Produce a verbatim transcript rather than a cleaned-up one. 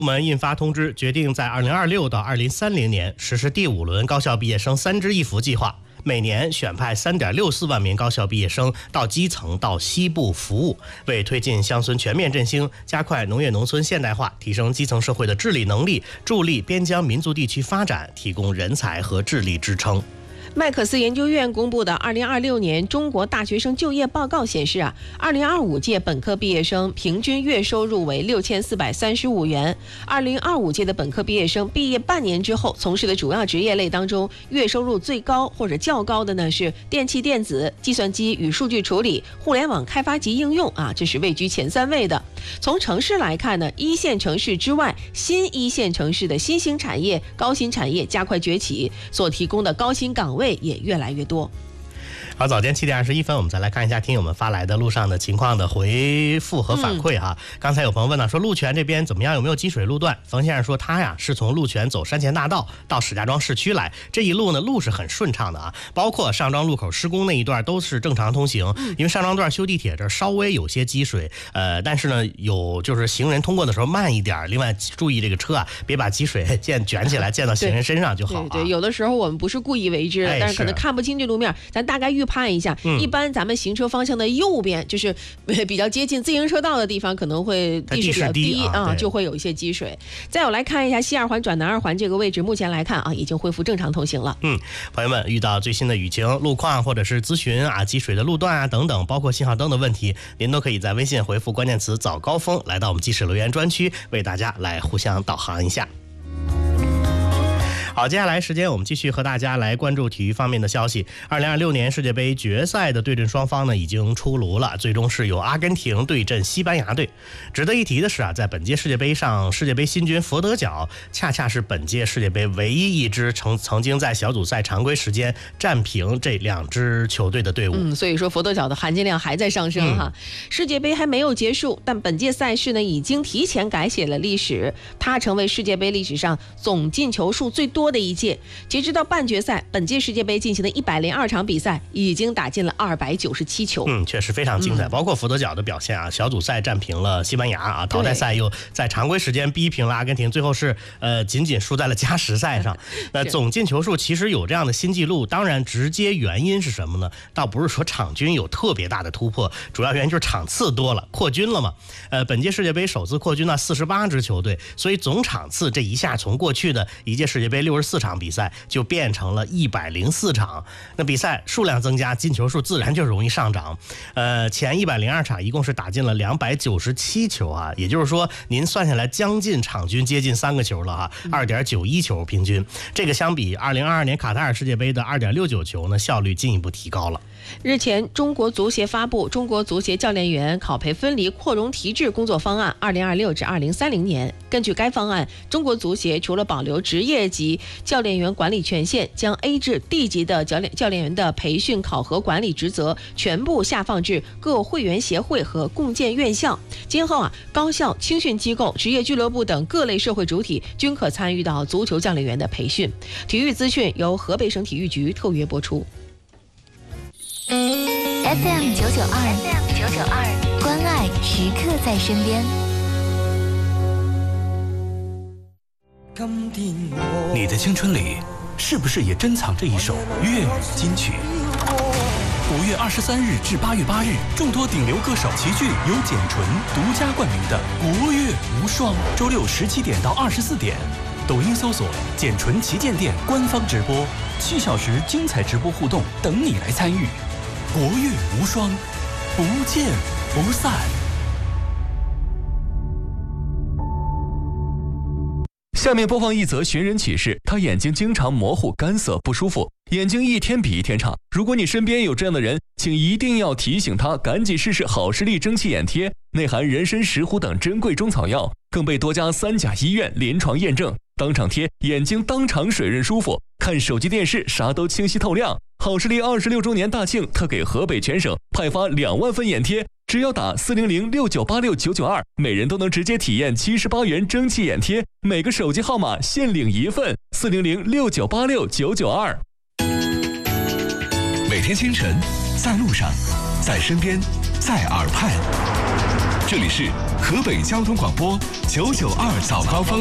部门印发通知，决定在二零二六到二零三零年实施第五轮高校毕业生三支一扶计划，每年选派 三点六四万名高校毕业生到基层到西部服务，为推进乡村全面振兴，加快农业农村现代化，提升基层社会的治理能力，助力边疆民族地区发展，提供人才和智力支撑。 麦克斯研究院公布的二零二六年中国大学生就业报告显示啊，二零二五届本科毕业生平均月收入为六千四百三十五元。二零二五届的本科毕业生毕业半年之后从事的主要职业类当中，月收入最高或者较高的呢是电气电子、计算机与数据处理、互联网开发及应用啊，这是位居前三位的。从城市来看呢，一线城市之外，新一线城市的新兴产业、高新产业加快崛起，所提供的高薪岗位也越来越多。 好，早间七点二十一分，我们再来看一下听友们发来的路上的情况的回复和反馈哈。嗯、刚才有朋友问了，说鹿泉这边怎么样，有没有积水路段？冯先生说他呀是从鹿泉走山前大道到石家庄市区来，这一路呢路是很顺畅的啊，包括上庄路口施工那一段都是正常通行，嗯、因为上庄段修地铁这稍微有些积水，呃，但是呢有就是行人通过的时候慢一点，另外注意这个车啊别把积水溅卷起来溅到行人身上就好、啊。 对对，有的时候我们不是故意为之的，哎、但是可能看不清这路面，咱大概预判一下。嗯、一般咱们行车方向的右边，就是比较接近自行车道的地方，可能会地势比较低啊、嗯，就会有一些积水。再有来看一下西二环转南二环这个位置，目前来看啊，已经恢复正常通行了。 嗯，朋友们遇到最新的雨情、路况或者是咨询啊、积水的路段啊等等，包括信号灯的问题，您都可以在微信回复关键词早高峰，来到我们即时留言专区，为大家来互相导航一下。好，接下来时间我们继续和大家来关注体育方面的消息。二零二六年世界杯决赛的对阵双方呢已经出炉了，最终是由阿根廷对阵西班牙队。值得一提的是啊，在本届世界杯上，世界杯新军佛得角恰恰是本届世界杯唯一一支曾曾经在小组赛常规时间战平这两支球队的队伍。 嗯，所以说佛得角的含金量还在上升哈。嗯、世界杯还没有结束，但本届赛事呢已经提前改写了历史，它成为世界杯历史上总进球数最多的一届。截止到半决赛，本届世界杯进行的一百零二场比赛，已经打进了二百九十七球。 嗯，确实非常精彩。嗯、包括佛得角的表现啊，小组赛战平了西班牙啊，淘汰赛又在常规时间逼平了阿根廷，最后是呃仅仅输在了加时赛上。那总进球数其实有这样的新纪录，当然直接原因是什么呢？倒不是说场均有特别大的突破，主要原因就是场次多了，扩军了嘛。呃，本届世界杯首次扩军了四十八支球队，所以总场次这一下从过去的一届世界杯六十四场比赛就变成了一百零四场，那比赛数量增加，进球数自然就容易上涨。呃，前一百零二场一共是打进了两百九十七球啊，也就是说您算下来将近场均接近三个球了哈，二点九一球平均。这个相比二零二二年卡塔尔世界杯的二点六九球呢，效率进一步提高了。 日前，中国足协发布《中国足协教练员考培分离扩容提质工作方案（二零二六至二零三零年）》。根据该方案，中国足协除了保留职业级教练员管理权限，将 A 至 D 级的教练教练员的培训、考核、管理职责全部下放至各会员协会和共建院校。今后啊，高校、青训机构、职业俱乐部等各类社会主体均可参与到足球教练员的培训。体育资讯由河北省体育局特约播出。 F M 九九二 ，F M 九九二，关爱时刻在身边。 你的青春里，是不是也珍藏着一首粤语金曲？五月二十三日至八月八日，众多顶流歌手齐聚，由简纯独家冠名的国乐无双，周六十七点到二十四点，抖音搜索“简纯旗舰店”官方直播，七小时精彩直播互动等你来参与。国乐无双，不见不散。 下面播放一则寻人启事，他眼睛经常模糊、干涩、不舒服，眼睛一天比一天差。如果你身边有这样的人，请一定要提醒他赶紧试试好视力蒸汽眼贴，内含人参、石斛等珍贵中草药，更被多家三甲医院临床验证，当场贴，眼睛当场水润舒服，看手机电视啥都清晰透亮。好视力二十六周年大庆，特给河北全省派发两万份眼贴，只要打四零零六九八六九九二，每人都能直接体验七十八元蒸汽眼贴，每个手机号码限领一份，四零零六九八六九九二。 每天清晨，在路上，在身边，在耳畔， 这里是河北交通广播九九二早高峰。